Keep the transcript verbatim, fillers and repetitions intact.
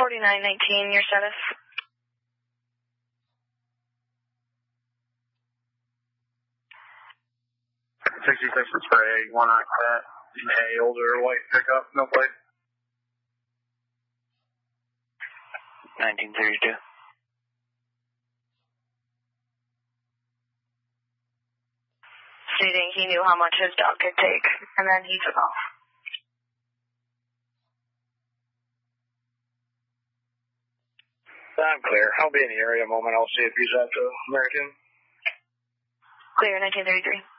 forty-nine nineteen, your status. sixty-six is for A, one on cat, an A, older white pickup, no plate. nineteen thirty-two. Stating he knew how much his dog could take, and then he took off. I'm clear. I'll be in the area a moment. I'll see if he's at the American. Clear, nineteen thirty-three.